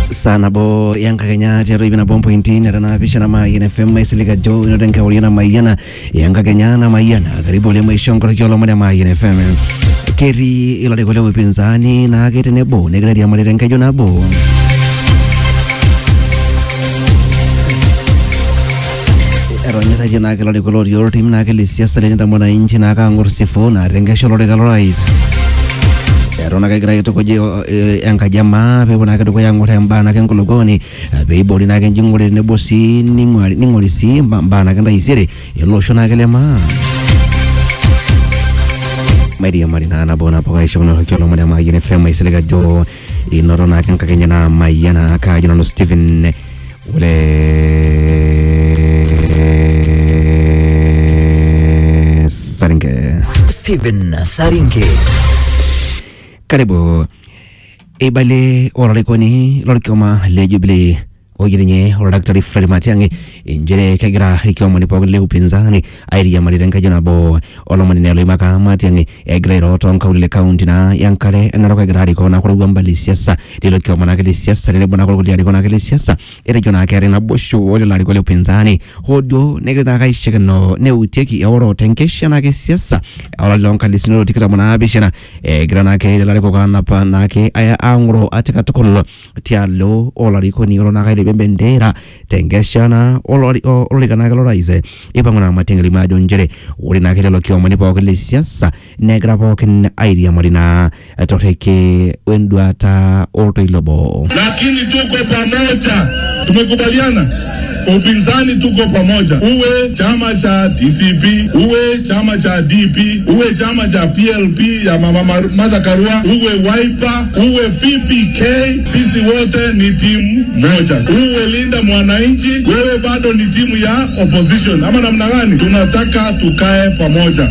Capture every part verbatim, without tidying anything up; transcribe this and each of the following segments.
sana bo yang kakenya jero ibina bompo intini na pisha na mai N F M isilika jo inodenka uliana mayana yang kakenya na mayana karibu le maishongo kiolo mwana mai N F M keri ilale kule upinzani na kete nebo negradi ya malirenka jo nabo eronyeta jina kile kule yoro team na kile siasa lenda mwana inchi na kangor sifona rengesho lore kalorais Rona kagira yeto koje yanka jama pe bona kado koyango tembana ken kulogoni be bodi na ken jingore ne bosi ningwari ningori si bana ken raisere yelo shona kelema Maria Marina na bona poka ishono kyono mwana ma yene fema iselega jo inorona ken kakenya na mayana ka jino Stephen ule Saringe Stephen Saringe Karibu Ibale oralikoni lorikoma le jubilee ogirinye Daktari Fred Matiang'i injere kagira rikoma ni pogle upinzani airi ya malirenka jona bo olomani nelo imaka Matiang'i egira roto nkaule county na yankare enaro kagira rikona kwa mbali siasa lilo koma na kile siasa lile bona kwa rikona kile siasa ere jona kare na bosho ole la rikole upinzani hodo negira kaishika no ne uteki oro tenkesha na siasa awala lonka lisino tikita mona abishana egira na kile la rikona na pa na ke aya angro ateka tukolo tialo ola rikoni olo na bendera tengeshana olori olori kana kalo raize ipangona matengeli majo njere uri na kile lokio mani pa kile siasa negra pa kin idea marina atoteke wenduata orto ilobo lakini tuko pamoja tumekubaliana upinzani tuko pamoja uwe chama cha D C P uwe chama cha D P uwe chama cha P L P ya mama Martha Karua uwe Wiper uwe P P K sisi wote ni timu moja uwe Linda Mwananchi wewe bado ni timu ya opposition ama namna gani tunataka tukae pamoja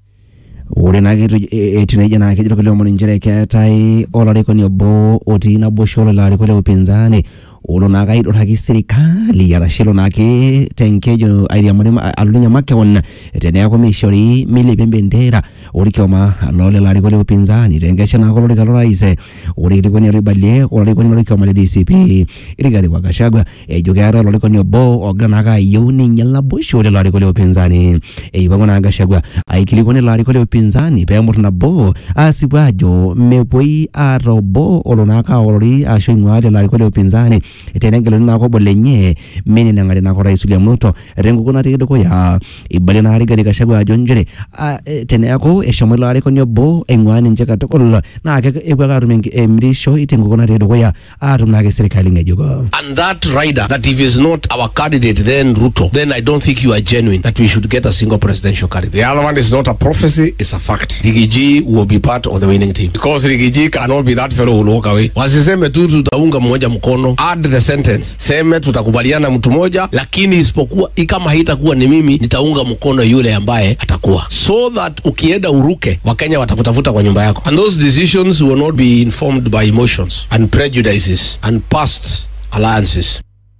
uri na kitu etineja na kitu kile mwana njere ketai olari koni obo oti na bosholo la kule upinzani ulo na gaido haki serikali ya rashilo na ke tenkejo aidia mwema alunya make wana tenea kwa mishori mili bembendera uri kioma lole la rikole upinzani tengesha na kolori kalora ise uri rikoni ribalie uri koni uri kioma D C P iri gari wakashagwa e jugara lole koni obo ogra na ga yuni nyala bosho la rikole upinzani e ibango na agashagwa aikili koni la rikole upinzani pe amurna bo asibajo mepoi arobo olo na ka olori asho ingwale la rikole upinzani tenengelo na ko bolenye meni na ngari na ko Rais William Ruto rengo kuna tedo ko ya ibale na ari gari kashagwa jonjere tene ako eshamula ari ko nyobo engwani njeka to kolla na ke ebwa garumengi emrisho itengo kuna tedo ko ya arum na ke serikali ngejugo and that rider that if is not our candidate then Ruto then I don't think you are genuine that we should get a single presidential candidate. The other one is not a prophecy, it's a fact. Rigiji will be part of the winning team because Rigiji cannot be that fellow who will walk away. Wasiseme tu tutaunga mmoja mkono add the sentence seme tutakubaliana mtu moja lakini isipokuwa kama haitakuwa ni mimi nitaunga mkono yule ambaye atakuwa so that ukienda uruke Wakenya watakutafuta kwa nyumba yako and those decisions will not be informed by emotions and prejudices and past alliances.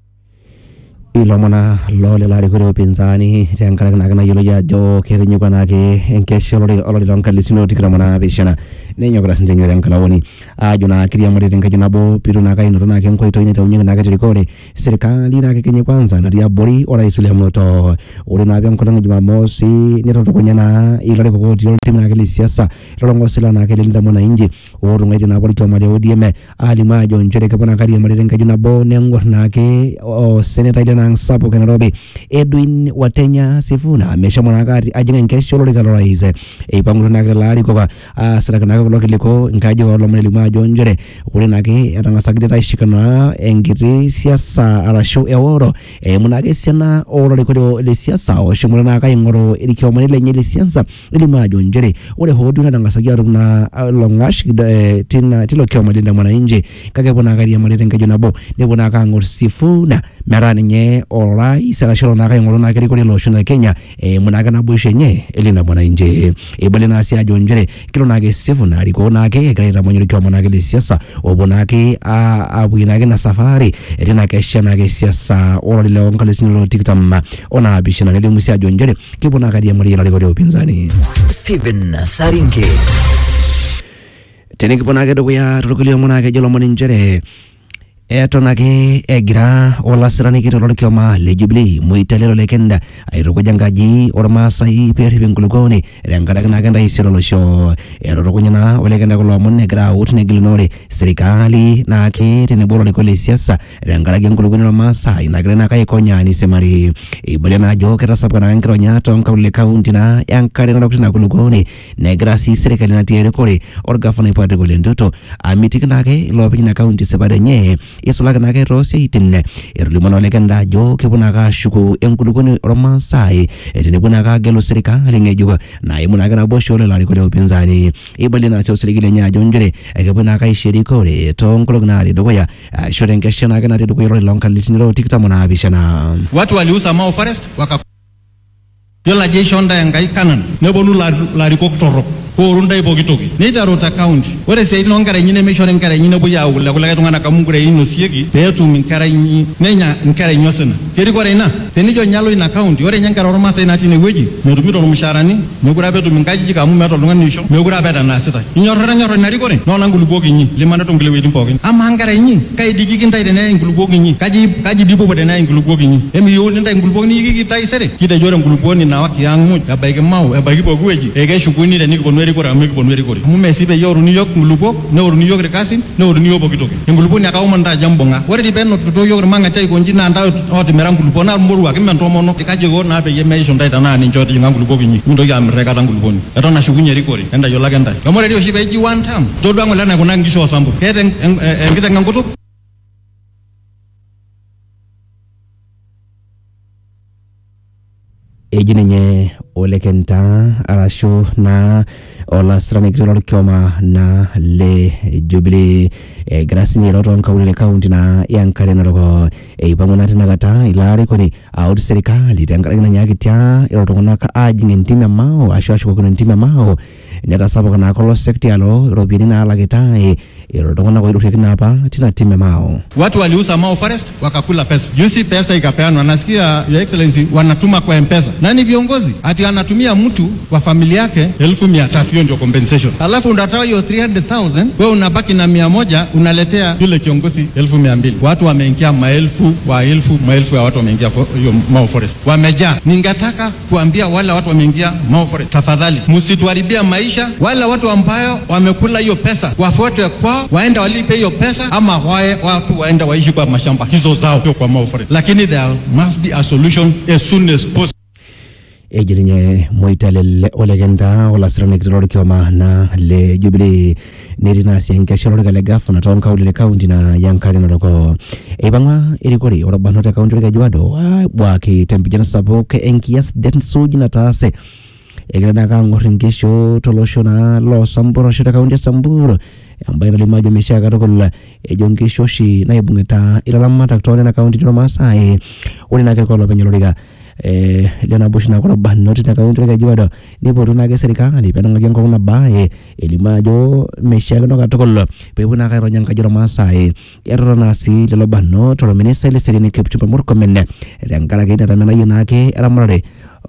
ilo mwana lole la rikole upinzani tiankara kana kana yolo ya jo kere nyuka nake enkesho lori olori lonka lisino tikira mwana bishana nenyo kala sinjenyo yankala woni ajo na kiria mwere tenga junabo piru na kai noro nake nkoito ine taunyenga nake tilikore serikali nake kenye kwanza na dia bori ora isule mloto uri na byam kotanga Jumamosi nito tokonyana ilo reko koti yolo timu nake lisiasa lolo ngosela nake linda mwana inji uru ngaiti na bori koma leo dieme ali majo njere kapona karia mwere tenga junabo nengor nake o seneta sapo kwa Nairobi Edwin Watenya Sifuna amesha mwanagari ajinga nkesho lori kalora ize ipangu na kala ari kwa asara na kwa kiliko ngaje wa lomeli majo njere ule nake atangasagide taishikana engiri siasa arasho eworo e munage siana oro likolo le siasa o shimuna na kai ngoro ilikyo manile nyele siasa ili majo njere ule hodu na tangasagia na longash tina tilo kyo malinda mwana inje kage bona gari ya manile ngajo nabo ne bona ka ngor Sifuna merani nye ora isara shiro na kai ngoro na kali kole loshona Kenya e munaga na bushenye elina mwana inje e bale na sia jonjere kilo na ge Sifuna aliko na ke gaira monyori kwa mwana ge siasa obona ke a abwina ge na safari etina ke shana ge siasa ora le onkale sinolo tiktam ona bishana le musia jonjere kibona ga dia muri la le upinzani Stephen Saringe teniki pona ke do ya rukuli mwana ge jolo moni njere eton ake egira olasirani kitok lorkioma le Jubilee Moitalelo Lekenda aitukuja enkaji ormaasai peerrip enkulukuoni tenkaraki naa entaisere olosho. Etutukunya naa Olekenda kulo omon egira aut negilunore serikali naake tenebo olarikok le siasa tenkaraki enkulukuoni ormaasai nagira naa aikonya nisimari. Eibalia naa ajo ketasapuka naa enkironya toonkaulele kaunti naa enkare narok tina kulukuoni negira sii serikali natii erikore orgavanai Patrick Ole Ntutu amitiki naake iloopeny ina kaunti sipata enye isulaki naake toosiaitin. Etolimuo naa Olekenda ajo kepuo naake ashuku enkulukuoni ormaasai tenepuo naake agelu serikali ng'ejuk naimu naake naboisho lelo arikok le upinzani. Eibalia naa sii osiligi lenye ajo njere kepuo naake aisho erikore toonkolong'i natii dukuya ashu tenkesha naake natii dukuya olari loonkalifuni tikitam onaapishana. Watu waliuza Mau Forest waka yola jeshi onda enkai kanan neponu larikok torrok orunda ipokitoki neitaru ta county ore siaitin oonkera inyi nemeishori inkera inyi nepuoi aau kulikae tung'anak amu nkera inosieki peetum inkera inyi nenya inkera inyi osina. Kerikore ina tenijo nyalo ina county ore nye inkera ormaasai natii inewueji metumito irmushaarani mekure apa etum inkajijik amu meeta oltung'ani oisho mekure apa eeta naasitai. Inyorrara nyorro ina rikore noona nkulupuok inyi limanatu nkulie wueitin pookin. Amaa nkera inyi kai dikiki ntai teneyai nkulupuok inyi kaji kaji dipopo teneyai nkulupuok inyi emiyieu nintai nkulupuok niyikiki taisere kitejo ore nkulupuoni nawaki ang' muj ebaiki Mau ebaiki pooki wueji ekeshukuni tenikiponu erikore amu ekiponu erikore amu mesi peyie eoruni yiok nkulupuok neoruni yiok irkasin neoruni yiok pokitoki. Enkulupuoni ake aomon ntae ajo mbung'a ore dipenotito yiok irmang'ati aikonji naa ntae otimira nkulupuok naa moruak ime ntomonok kaji iko naa peyie meisho ntae tenaa ninche otijing'a nkulupuok inyi mintoki amirr aikata nkulupuoni eton ashukunye erikore entayiolo ake ntae amu ore dii oshi peeji one term todua ng'ole enaikunaki nkishu osambu keeta enkiteng' enkutuk. Eji ninye Olekenda arashu naa olasirani kitok lorkioma naa le Jubilee egira sinye airo toonkaulele kaunti naa enkare narok. Eipang'ua naa tinakata ilo arikoni aut serikali tenkaraki nanyakitia ilo tung'anak aajing' entim e Mau ashu ashukokino entim e Mau netasapuka naa kulo sekti alo iropiyiani naalakitae ilo tung'anak oidurrieki naa apa tina tim e Mau. Watu waliuza Mau Forest wakakula pesa. Juzi pesa ikapeanwa nasikia Your Excellency wanatuma kwa M-Pesa. Nani viongozi? Ati anatumia mtu wa familia yake elfu mia tatu. Hiyo ndio compensation. Alafu unatoa hiyo three hundred thousand wewe unabaki na mia moja unaletea yule kiongozi elfu mia mbili. Watu wameingia maelfu wa elfu maelfu ya watu wameingia hiyo Mau Forest. Wamejaa. Ningetaka kuambia wale watu wameingia Mau Forest, tafadhali msituharibia maisha. Wale watu ambao wamekula hiyo pesa wafuate kwao waenda walipe hiyo pesa ama wae watu waenda waishi kwa mashamba hizo zao kwa Mau Forest. Lakini there must be a solution as soon as possible. Eji ninye Moitalelo Lekenda olasirani kitok lorkioma naa le Jubilee netii naa sii enkesha olorika le gavana toonkaulele kaunti naa enkare narok. Eipang'ua erikore orbarnot te kaunti orkejuado aibwaaki tempijan sapuk enkias det suuji nataase egira naake aang'orr inkishu tolosho naa loo Samburu ashu te kaunti e Samburu embaye nalimu ajo meishaa katukul ejo nkishu oshi naibung'ita ilaramatak toonena kauntini ormaasai. Ore naake irkulie loopeny olorika eh lena bush na kwa barnot tina kaunti ya Kajiado nipotu naake serikali penang'aki enkop nabaye elimu ajo meishiakino katukul peepuo naake aironya enkaji ormaasai. Etotona sii lelo barnot orministai leseriani Kipchumba Murkomen tenkaraki netamenayie naake eramatare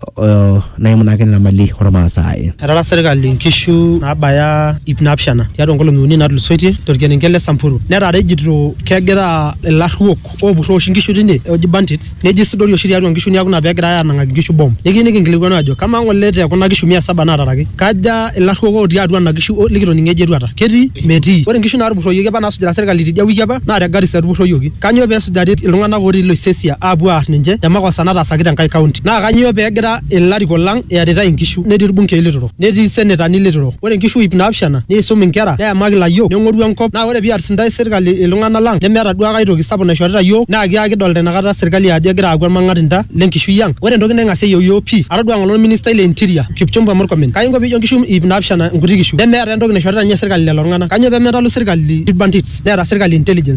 naimu naake nena mali ormaasai. Etara serikali nkishu nabaya ip naapishana tiatua nkolong'i uni natulusoitie torkerenket le Samburu. Netara ejito kegira ilarruok oopurro oshi nkishu tine oji bandits neji isudori oshi tiatua nkishu niaku ina peegira anang'aki nkishu bom. Nikiyieu nikinkilikuanu ajo kamaa ng'ole te kuna kishu mia saba naataraki kaja ilarruok otii atua nena kishu likitoning'o eji etuata ketii metii. Ore nkishu naatupurroyioki apa naasujita serikali tidia wiki apa naa te Garissa etupurroyioki. Kanyoo peesujari iltung'anak otii Loisesia aapuo aarr ninche te makosa nataasaki tenkae kaunti naa kanyoo peegira ilarikok lang earitai nkishu netii irbungei liturok netii senetani liturok. Ore nkishu ip naapishana niisum inkera neemaki ilayiok neng'oru enkop naa ore piarr sintae serikali iltung'anak lang nemeeta duo aitoki sapuk naishorita yiok naa kiya kidolta inakata serikali ajo egira aaku ormang'atinda lenkishui ang'. Ore entoki naing'asie yiok yiok pii atodua ng'ole ministai le interior Kipchumba Murkomen kaingo piijo nkishu ip naapishana nkuti kishu nemeeta entoki naishorita ninye serikali lelo tung'anak. Kanyoo pemetalu serikali bandits neeta serikali intelligence.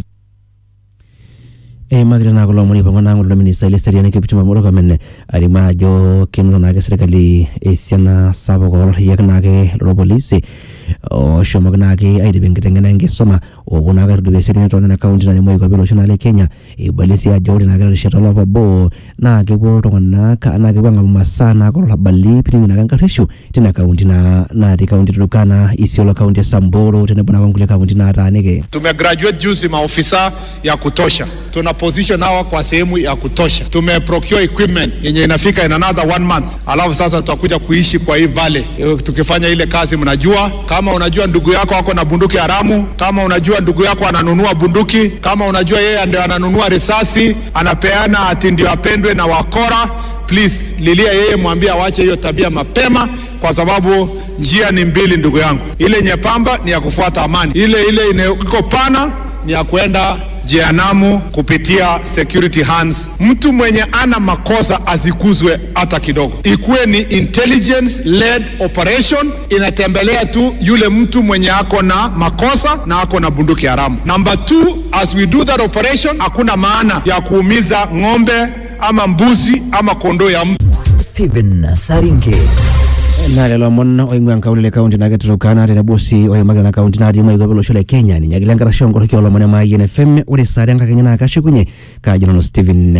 Eimakita naa kulo omon eipang'ua naa ng'ole ministai leseriani Kipchumba Murkomen alimu ajo kenoto naake serikali esiana sapuk oolorriyiak naake lorpolisi oshomoki naake aidip enkiteng'ena enkisuma opuo naake aitudupaa eseriani tonena kaunti nani moikwape olosho naa le Kenya. Eibalie sii ajo ore naake terishata olapa obo naa kepuo iltung'anak naa kepuo ang'amu masaa naake olarrabali piting'ie naake enkarreshu tina kaunti naa natii kaunti e Turkana, Isiolo, kaunti e Samburu tenebo naake nkulie kaunti nataaniki. Tumegraduate juzi maofisa ya kutosha, tuna position hawa kwa sehemu ya kutosha. Tume procure equipment yenye inafika in another one month, alafu sasa tutakuja kuishi kwa hii valley tukifanya ile kazi. Mnajua kama unajua ndugu yako wako na bunduki haramu, kama unajua ndugu yako ananunua bunduki, kama unajua yeye ndio ananunua risasi anapeana ati ndio apendwe na wakora, please lilia yeye, mwambie awache hiyo tabia mapema, kwa sababu njia ni mbili ndugu yangu. Ile nyepamba ni ya kufuata amani, ile ile iko pana ni ya kuenda jehanamu kupitia security hands. Mtu mwenye ana makosa asikuzwe hata kidogo. Ikuwe ni intelligence led operation, inatembelea tu yule mtu mwenye ako na makosa na ako na bunduki haramu. Number two, as we do that operation, hakuna maana ya kuumiza ng'ombe ama mbuzi ama kondoo ya mtu. Stephen Saringe. Na lelo mon oing'ua nkaulele kaunti nake Turkana tenebo sii oimaki na kaunti natii moikwape olosho le Kenya ninyakile enkarasha onkoroki olomon e Mayian F M. Ore saare enkakenya naa kashukunye kaji nanu Stephen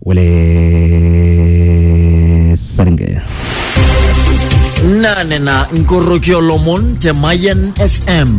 Ole Saringe. Nane na nkoroki olomon te Mayian F M.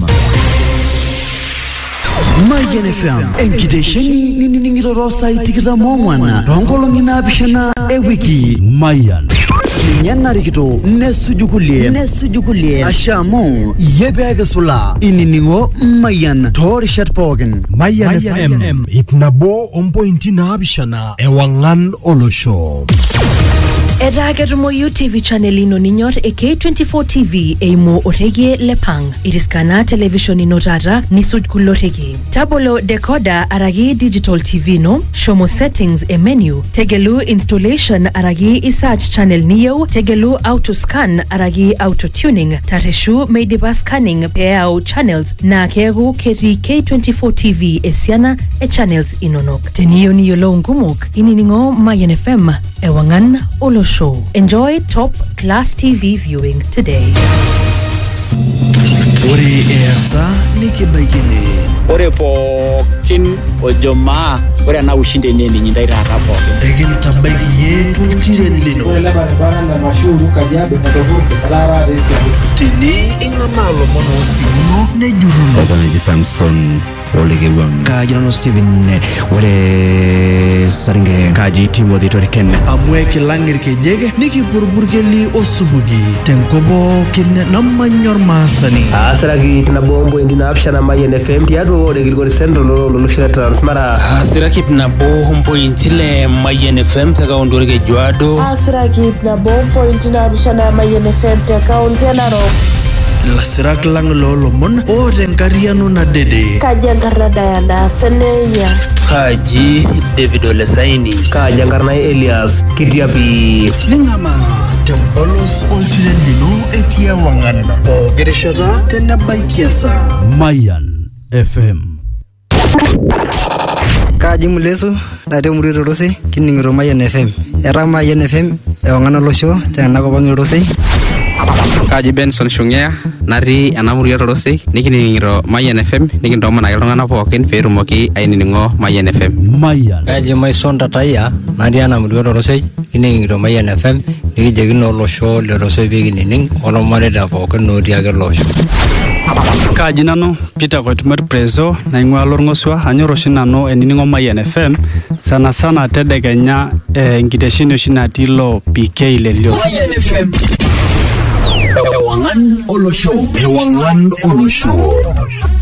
Mayian F M enkitesheni nining'iroro sai tikitam ong'wan toonkolong'i naapishana ewiki. Mayian ninye narikito nesuju kulie nesuju kulie ashamu yebeke sula inining'o Mayian toorishat pookin. Mayian F M ip nabo ompointi naapishana ewang'an olosho. Etaa ketumoyu T V channel ino ninyor e K twenty-four T V eimu orekie lepang. Iriskana television ino tata nisuj kulo rekie. Tabolo decoder araki digital T V no, shomo settings e menu, tegelu installation araki isearch channel niyo, tegelu auto scan araki auto tuning, tareshu meidipa scanning peau channels na keegu keti K twenty-four T V esiana e channels inonok. Teniyo niyolo ngumok, ininingo Mayian F M ewangan olo show. Enjoy top class T V viewing today. Ore easa nikibaikini. Ore pookin ojomaa ore na ushinde nini nyindai tata pookin. Ekintabaiki ye tultiren lino. Ore barabara na mashuru Kajiado Katovuki Kalara Resi. Tini ingamalo mono simuno nejuruno. Obanji Samson Olegewang. Kaji nanu Stephen Ole Saringe. Kaji Timothy Toriken. Amweke langir kejege nikipurburkeli osubugi tenkobo kine namanyor masani. Asiraki tinabombo indina apshana Mayian F M tiatu ore Kilgore Central loloshira Transmara. Asiraki tinabombo intile Mayian F M teka ondore Kejuado. Asiraki tinabombo intina apshana Mayian F M teka ondore Narok. Lasirak lang lolomon o renkariano na dede. Kaji Ankarna Diana Seneya. Kaji David Olesaini. Kaji Ankarna Elias Kitiapi. Ningama tembolos oltiren lino etia wangana. O gereshata tenabaikiasa. Mayian F M. Kaji Mulesu dade murito rose kiningiro Mayian F M. Era Mayian F M ewangana losho tenakop ngirose. Kaji Benson Shungea nari enamuriyo torosei nikining'iro Mayian F M nikintoomon ake iltung'anak pookin peetumoki ainining'o Mayian F M. Mayian. Kaji Maison Tataya natii enamuriyo torosei kining'iro Mayian F M nikijokino olosho le Rosei peekinining olmareita pookin otii ake ele osho. Kaji nanu Peter Koitumet Preso naing'ua Lorng'osua anyor oshi nanu enining'o Mayian F M sana sana tedekenya enkitesheni oshi natii ilo P K lelio. Mayian F M. Ewangan Olosho. Ewangan Olosho.